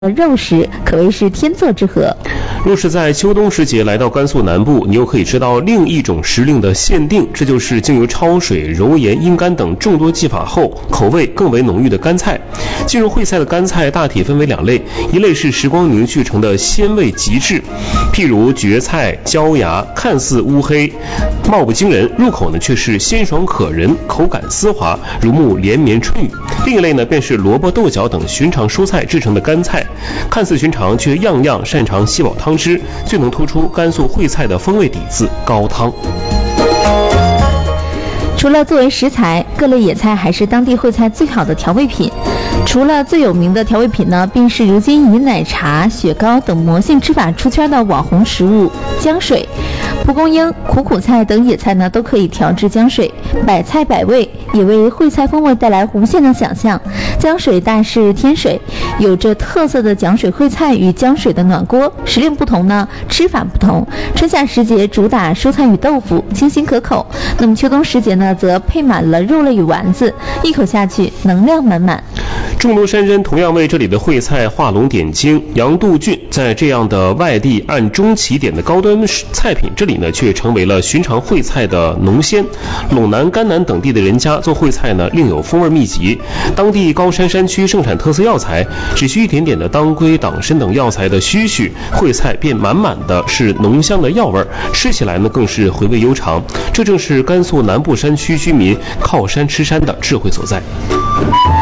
肉食，可谓是天作之合。 若是在秋冬时节来到甘肃南部，你又可以吃到另一种时令的限定，这就是经由焯水、揉盐、阴干等众多技法后，口味更为浓郁的干菜。进入烩菜的干菜大体分为两类，一类是时光凝聚成的鲜味极致，譬如蕨菜、椒芽，看似乌黑，貌不惊人，入口呢却是鲜爽可人，口感丝滑，如沐连绵春雨。另一类呢便是萝卜、豆角等寻常蔬菜制成的干菜，看似寻常，却样样擅长吸饱汤汁，最能突出甘肃烩菜的风味底子高汤。 除了作为食材，各类野菜还是当地烩菜最好的调味品。除了最有名的调味品呢，便是如今以奶茶、雪糕等魔性吃法出圈的网红食物姜水。蒲公英、苦菜等野菜呢都可以调制姜水，百菜百味，也为烩菜风味带来无限的想象。姜水大是天水，有着特色的姜水烩菜与姜水的暖锅，时令不同呢，吃法不同。春夏时节主打蔬菜与豆腐，清新可口；那么秋冬时节呢，则配满了肉类与丸子，一口下去能量满满。 众多山珍同样为这里的烩菜画龙点睛。杨杜郡在这样的外地暗中起点的高端菜品，这里呢却成为了寻常烩菜的浓鲜。陇南、甘南等地的人家做烩菜呢，另有风味秘籍。当地高山山区盛产特色药材，只需一点点的当归、党参等药材的须臾，烩菜便满满的是浓香的药味，吃起来呢更是回味悠长。这正是甘肃南部山区居民靠山吃山的智慧所在。